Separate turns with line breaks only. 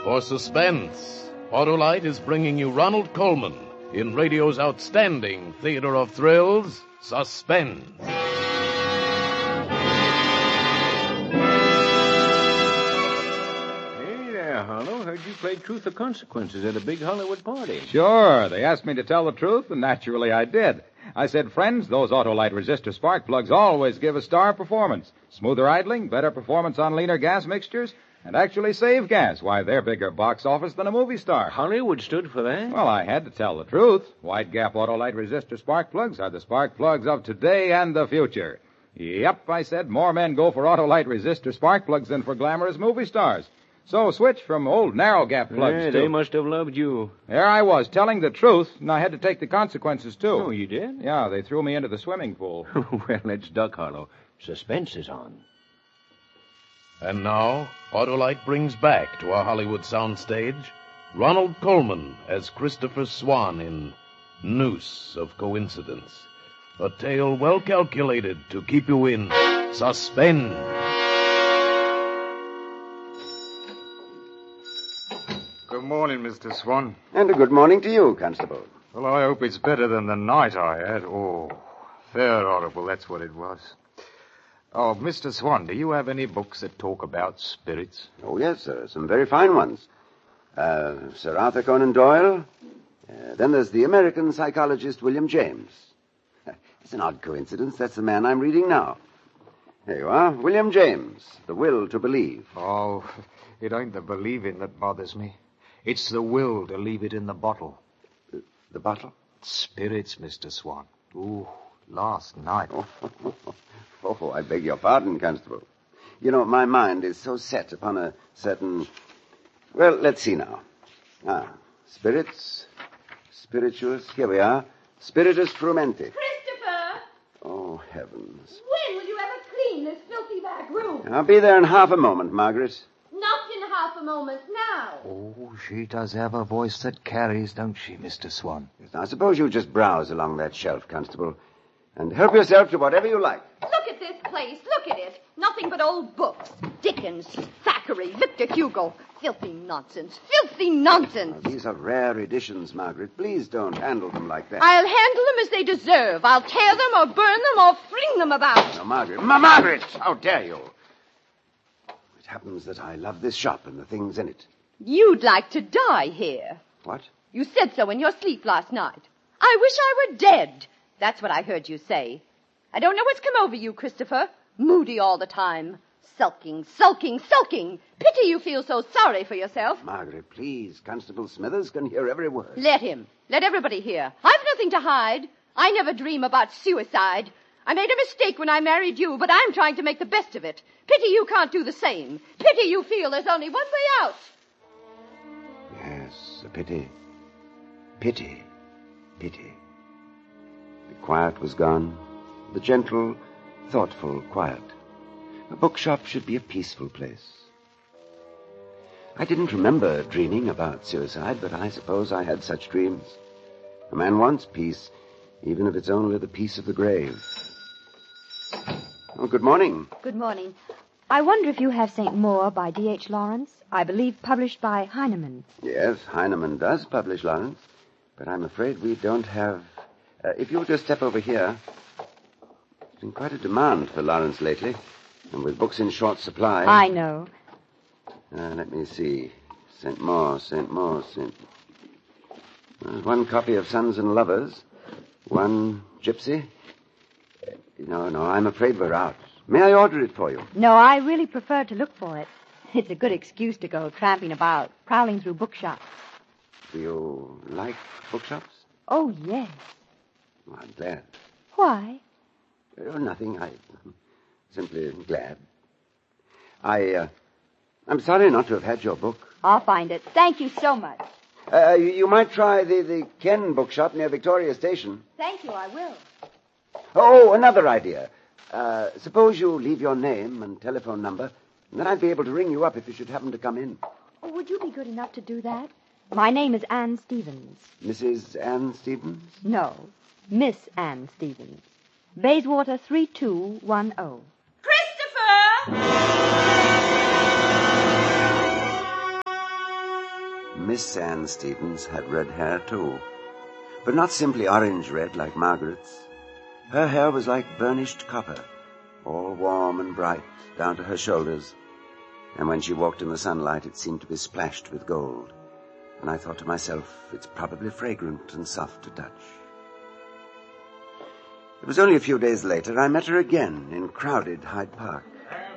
For suspense, Autolite is bringing you Ronald Colman in radio's outstanding theater of thrills, Suspense.
Harlow. Heard you played Truth or Consequences at a big Hollywood party.
Sure. They asked me to tell the truth, and naturally I did. I said, friends, those Autolite resistor spark plugs always give a star performance. Smoother idling, better performance on leaner gas mixtures, and actually save gas. Why, they're bigger box office than a movie star.
Hollywood stood for that?
Well, I had to tell the truth. Wide gap Autolite resistor spark plugs are the spark plugs of today and the future. Yep, I said, more men go for Autolite resistor spark plugs than for glamorous movie stars. So switch from old narrow gap plugs to...
They must have loved you.
There I was, telling the truth, and I had to take the consequences, too.
Oh, you did?
Yeah, they threw me into the swimming pool.
Well, let's duck, Harlow. Suspense is on.
And now, Autolite brings back to our Hollywood soundstage Ronald Colman as Christopher Swan in Noose of Coincidence. A tale well calculated to keep you in suspense.
Good morning, Mr. Swan.
And a good morning to you, Constable.
Well, I hope it's better than the night I had. Oh, fair horrible, that's what it was. Oh, Mr. Swan, do you have any books that talk about spirits?
Oh, yes, sir. Some very fine ones. Sir Arthur Conan Doyle. Then there's the American psychologist William James. It's an odd coincidence. That's the man I'm reading now. There you are. William James, The Will to Believe.
Oh, it ain't the believing that bothers me. It's the will to leave it in the bottle.
The bottle?
Spirits, Mr. Swan. Ooh, last night.
Oh, I beg your pardon, Constable. You know, my mind is so set upon a certain... Well, let's see now. Spirits, spirituous, here we are. Spiritus Frumenti.
Christopher!
Oh, heavens.
When will you ever clean this filthy back room?
I'll be there in half a moment, Margaret.
Not in half a moment now.
Oh, she does have a voice that carries, don't she, Mr. Swan?
Yes, I suppose you just browse along that shelf, Constable, and help yourself to whatever you like.
Look at this place. Look at it. Nothing but old books. Dickens, Thackeray, Victor Hugo. Filthy nonsense. Filthy nonsense.
Now, these are rare editions, Margaret. Please don't handle them like that.
I'll handle them as they deserve. I'll tear them or burn them or fling them about.
Now, Margaret. Margaret! How dare you? It happens that I love this shop and the things in it.
You'd like to die here.
What?
You said so in your sleep last night. I wish I were dead. That's what I heard you say. I don't know what's come over you, Christopher. Moody all the time. Sulking, sulking, sulking. Pity you feel so sorry for yourself.
Margaret, please. Constable Smithers can hear every word.
Let him. Let everybody hear. I've nothing to hide. I never dream about suicide. I made a mistake when I married you, but I'm trying to make the best of it. Pity you can't do the same. Pity you feel there's only one way out.
Yes, a pity. Pity. Pity. The quiet was gone. The gentle, thoughtful quiet. A bookshop should be a peaceful place. I didn't remember dreaming about suicide, but I suppose I had such dreams. A man wants peace, even if it's only the peace of the grave. Oh, good morning.
Good morning. I wonder if you have St. Maur by D.H. Lawrence. I believe published by Heinemann.
Yes, Heinemann does publish Lawrence, but I'm afraid we don't have... if you'll just step over here. There's been quite a demand for Lawrence lately, and with books in short supply...
I know.
Let me see. St. Maur. There's one copy of Sons and Lovers. One Gypsy. No, I'm afraid we're out. May I order it for you?
No, I really prefer to look for it. It's a good excuse to go tramping about, prowling through bookshops.
Do you like bookshops?
Oh, yes.
Well, I'm glad.
Why?
Oh, nothing. I'm simply glad. I'm sorry not to have had your book.
I'll find it. Thank you so much.
You might try the Ken bookshop near Victoria Station.
Thank you, I will.
Oh, another idea. Suppose you leave your name and telephone number, and then I'd be able to ring you up if you should happen to come in.
Oh, would you be good enough to do that? My name is Anne Stevens.
Mrs. Anne Stevens?
No, Miss Anne Stevens. Bayswater 3210.
Christopher!
Miss Anne Stevens had red hair, too. But not simply orange red like Margaret's. Her hair was like burnished copper, all warm and bright down to her shoulders. And when she walked in the sunlight, it seemed to be splashed with gold. And I thought to myself, it's probably fragrant and soft to touch. It was only a few days later I met her again in crowded Hyde Park.